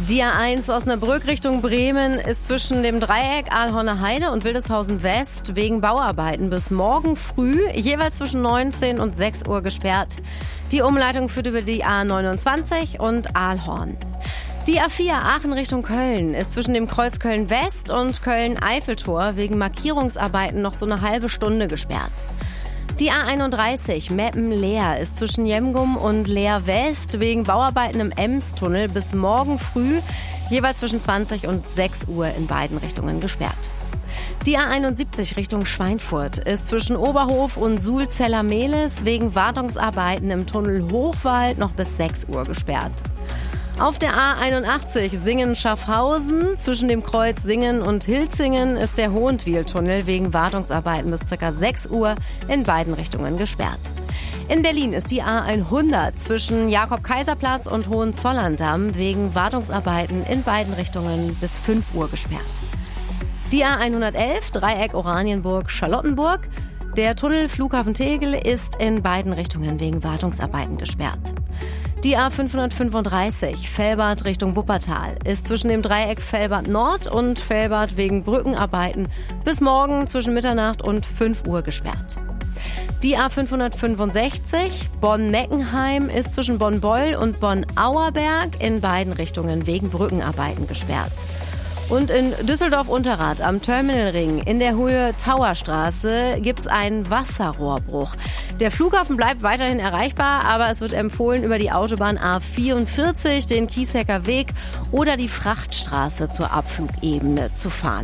Die A1 Osnabrück Richtung Bremen ist zwischen dem Dreieck Aalhorner Heide und Wildeshausen West wegen Bauarbeiten bis morgen früh jeweils zwischen 19 und 6 Uhr gesperrt. Die Umleitung führt über die A29 und Aalhorn. Die A4 Aachen Richtung Köln ist zwischen dem Kreuz Köln West und Köln-Eiffeltor wegen Markierungsarbeiten noch so eine halbe Stunde gesperrt. Die A31 Meppen-Leer ist zwischen Jemgum und Leer West wegen Bauarbeiten im Emstunnel bis morgen früh jeweils zwischen 20 und 6 Uhr in beiden Richtungen gesperrt. Die A71 Richtung Schweinfurt ist zwischen Oberhof und Sulzeller-Mehlis wegen Wartungsarbeiten im Tunnel Hochwald noch bis 6 Uhr gesperrt. Auf der A81 Singen-Schaffhausen zwischen dem Kreuz Singen und Hilzingen ist der Hohentwiel-Tunnel wegen Wartungsarbeiten bis ca. 6 Uhr in beiden Richtungen gesperrt. In Berlin ist die A100 zwischen Jakob-Kaiser-Platz und Hohenzollern-Damm wegen Wartungsarbeiten in beiden Richtungen bis 5 Uhr gesperrt. Die A111 Dreieck Oranienburg-Charlottenburg. Der Tunnel Flughafen Tegel ist in beiden Richtungen wegen Wartungsarbeiten gesperrt. Die A535 Velbert Richtung Wuppertal ist zwischen dem Dreieck Velbert Nord und Velbert wegen Brückenarbeiten bis morgen zwischen Mitternacht und 5 Uhr gesperrt. Die A565 Bonn-Meckenheim ist zwischen Bonn-Beul und Bonn-Auerberg in beiden Richtungen wegen Brückenarbeiten gesperrt. Und in Düsseldorf-Unterrath am Terminalring in der Höhe Tauerstraße gibt's einen Wasserrohrbruch. Der Flughafen bleibt weiterhin erreichbar, aber es wird empfohlen, über die Autobahn A44, den Kiesecker Weg oder die Frachtstraße zur Abflugebene zu fahren.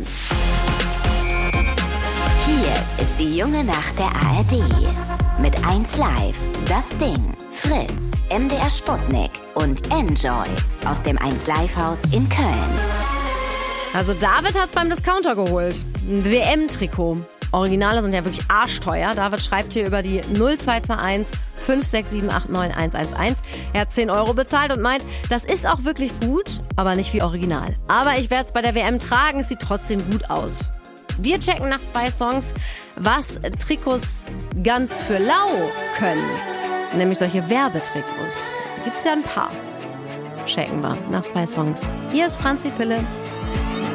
Hier ist die junge Nacht der ARD. Mit 1 Live, Das Ding, Fritz, MDR Sputnik und Enjoy aus dem 1 Live Haus in Köln. Also David hat's beim Discounter geholt. Ein WM-Trikot. Originale sind ja wirklich arschteuer. David schreibt hier über die 0221 56789 Er hat 10 € bezahlt und meint, das ist auch wirklich gut, aber nicht wie Original. Aber ich werde es bei der WM tragen, es sieht trotzdem gut aus. Wir checken nach 2 Songs, was Trikots ganz für lau können. Nämlich solche Werbetrikots. Da gibt's ja ein paar. Checken wir nach 2 Songs. Hier ist Franzi Pille.